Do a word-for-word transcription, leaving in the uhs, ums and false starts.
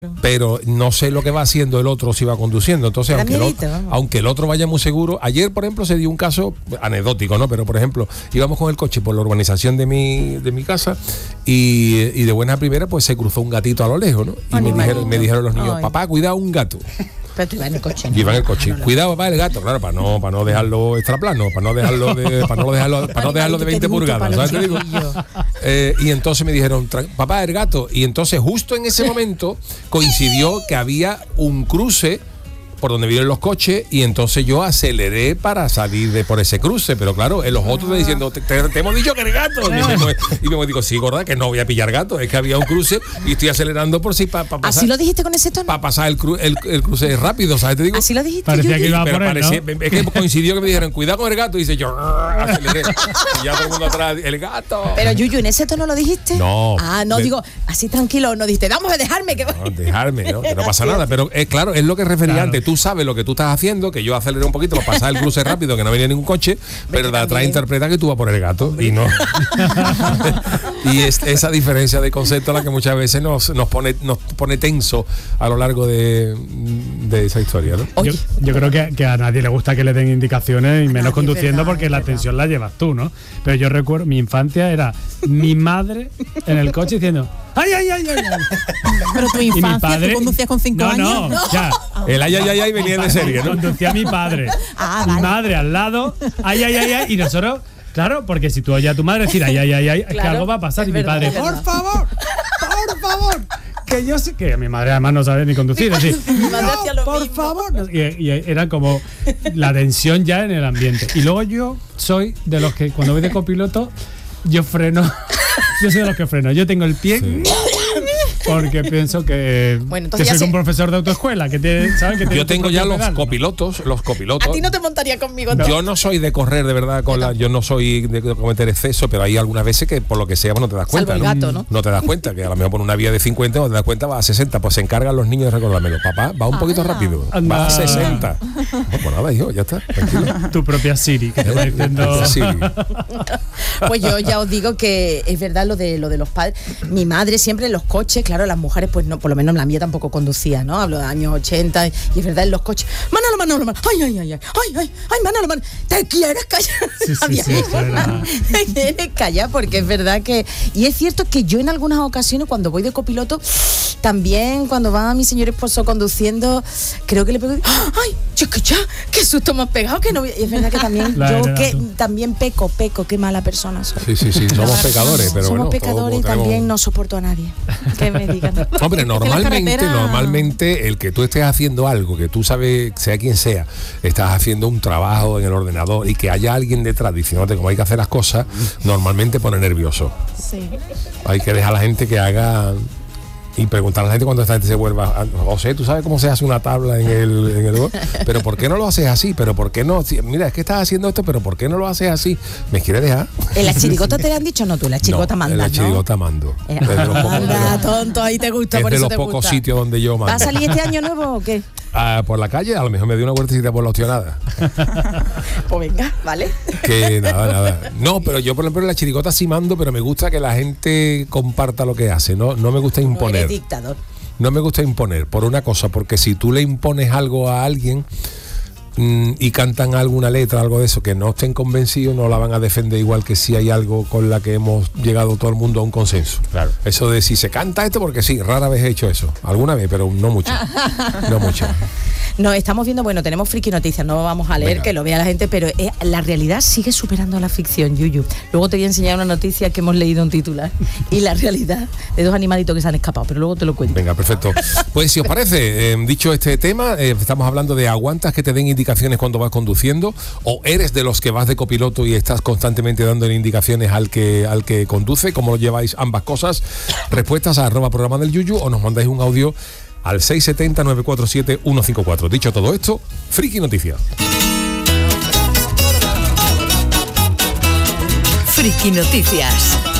pero no sé lo que va haciendo el otro si va conduciendo. Entonces, aunque el, otro, aunque el otro vaya muy seguro. Ayer, por ejemplo, se dio un caso anecdótico, ¿no? Pero, por ejemplo, íbamos con el coche por la urbanización de mi, de mi casa y, y de buena primera, pues se cruzó un gatito a lo lejos, ¿no? Y me dijeron, me dijeron los niños, Ay. papá, cuidado, un gato. Pero tú ibas en el coche, ¿no? Yo iba en el coche. Ah, no, cuidado, papá, el gato, claro, para no, para no dejarlo extraplano, para no dejarlo de, para no dejarlo, para no dejarlo de veinte pulgadas, ¿sabes? Te digo. Eh, y entonces me dijeron, papá, el gato. Y entonces justo en ese momento coincidió que había un cruce por donde vienen los coches y entonces yo aceleré para salir de por ese cruce, pero claro, en los otros me diciendo, te, te, te hemos dicho que eres gato. Y me digo, sí, gorda, que no voy a pillar gato, es que había un cruce y estoy acelerando por si para pa pasar. ¿Así lo dijiste con ese tono? Para pasar el, cru, el, el cruce rápido, ¿sabes? Te digo. ¿Así lo dijiste? Parecía que iba a pero poner, parecía, ¿no? Es que coincidió que me dijeron, cuidado con el gato, y dice yo, aceleré. Y ya todo el mundo atrás, el gato. Pero Yuyu, ¿en ese tono lo dijiste? No. Ah, no, me, digo, así tranquilo, no dijiste, vamos a dejarme que... No, dejarme, ¿no? Que no pasa nada, pero es claro, es lo que refería claro. antes, tú sabes lo que tú estás haciendo, que yo aceleré un poquito para pasar el cruce rápido, que no venía ningún coche, pero de atrás interpreta que tú vas por el gato y no. Y es esa diferencia de concepto la que muchas veces nos, nos pone nos pone tenso a lo largo de, de esa historia, ¿no? Yo, yo creo que, que a nadie le gusta que le den indicaciones y menos nadie, conduciendo verdad, porque la atención la llevas tú, ¿no? Pero yo recuerdo, mi infancia era mi madre en el coche diciendo ¡ay, ay, ay, ay! ay. Pero tu infancia, padre, ¿tú conducías con cinco no, años? No, no, ya. El ay, ay, ay, ay venía de serie, ¿no? Conducía a mi padre. Ah, mi vale. madre al lado, ay, ay, ay, ay, y nosotros, claro, porque si tú oyes a tu madre decir ay, ay, ay, ay, claro, que algo va a pasar. Y verdad, mi padre, por favor, por favor, que yo sé que mi madre además no sabe ni conducir. Decir, no, por mismo. favor. Y, y era como la tensión ya en el ambiente. Y luego yo soy de los que cuando voy de copiloto, yo freno. Yo soy de los que freno. Yo tengo el pie. Sí. Porque pienso que, bueno, que soy se... un profesor de autoescuela que tiene, ¿sabes? Que tiene yo tengo ya los pedal, copilotos, ¿no? Los copilotos. A ti no te montaría conmigo. No. Yo no soy de correr de verdad con la, yo no soy de cometer exceso, pero hay algunas veces que por lo que sea no te das cuenta. Salvo el gato, ¿no? No te das cuenta que a lo mejor por una vía de cincuenta no te das cuenta va a sesenta, pues se encargan los niños de recordármelo. Papá, va un poquito ah, rápido, anda. Va a sesenta. No, pues nada, hijo, ya está, tranquilo. Tu propia Siri que te va diciendo. Siri. Pues yo ya os digo que es verdad lo de lo de los padres. Mi madre siempre en los coches, claro, las mujeres pues no, por lo menos la mía tampoco conducía, ¿no? Hablo de años ochenta y es verdad en los coches. Manolo, Manolo, Manolo. Ay, ay, ay, ay, ay, ay, ay, Manolo, Manolo. ¿Te quieres callar? Sí, sí, sí, ¿Te quieres callar? Porque es verdad que... Y es cierto que yo en algunas ocasiones cuando voy de copiloto, también cuando va mi señor esposo conduciendo, creo que le pego... ¡Ay! Chica, ya, qué susto me has pegado, que no... Y es verdad que también la yo que también peco, peco, qué mala persona soy. Sí, sí, sí, somos pecadores, pero somos bueno. Somos pecadores y también tenemos... no soporto a nadie. Que me digan. Hombre, normalmente, normalmente el que tú estés haciendo algo, que tú sabes, sea quien sea, estás haciendo un trabajo en el ordenador y que haya alguien detrás diciéndote cómo hay que hacer las cosas, normalmente pone nervioso. Sí. Hay que dejar a la gente que haga... Y preguntar a la gente cuando esta gente se vuelva, José, ¿tú sabes cómo se hace una tabla en el, en el pero por qué no lo haces así? Pero por qué no, mira, es que estás haciendo esto, pero ¿por qué no lo haces así? ¿Me quieres dejar? ¿En la chirigota te la han dicho? No, tú la chirigota no, mandas, en la chirigota ¿no? mando. Eh, anda, tonto, ahí te gusta, es por de eso los te pocos gusta. sitios donde yo mando. ¿Va a salir este año nuevo o qué? Ah, por la calle, a lo mejor me dio una vueltecita por la opcionada. Pues venga, ¿vale? Que nada, nada. No, pero yo por ejemplo en la chirigota sí mando, pero me gusta que la gente comparta lo que hace, no, no me gusta imponer. No eres dictador. No me gusta imponer, por una cosa, porque si tú le impones algo a alguien mmm, y cantan alguna letra, algo de eso, que no estén convencidos, no la van a defender igual que si hay algo con la que hemos llegado todo el mundo a un consenso. Claro. Eso de si se canta esto, porque sí, rara vez he hecho eso. Alguna vez, pero no mucho. No mucho. No, estamos viendo, bueno, tenemos friki noticias, no vamos a leer, venga, que lo vea la gente, pero eh, la realidad sigue superando a la ficción, Yuyu. Luego te voy a enseñar una noticia que hemos leído un titular y la realidad de dos animalitos que se han escapado, pero luego te lo cuento. Venga, perfecto. Pues si os parece, eh, dicho este tema, eh, estamos hablando de aguantas que te den indicaciones cuando vas conduciendo o eres de los que vas de copiloto y estás constantemente dándole indicaciones al que, al que conduce, ¿cómo lo lleváis ambas cosas? Respuestas a arroba programa del Yuyu o nos mandáis un audio al seis siete cero, nueve cuatro siete, uno cinco cuatro. Dicho todo esto, Friki Noticias. Friki Noticias.